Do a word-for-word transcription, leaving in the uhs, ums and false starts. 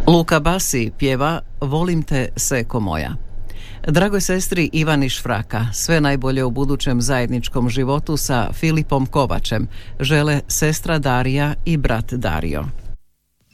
Luka Basi pjeva Volim te, seko moja. Dragoj sestri Ivani Švraka, sve najbolje u budućem zajedničkom životu sa Filipom Kovačem žele sestra Darija i brat Dario.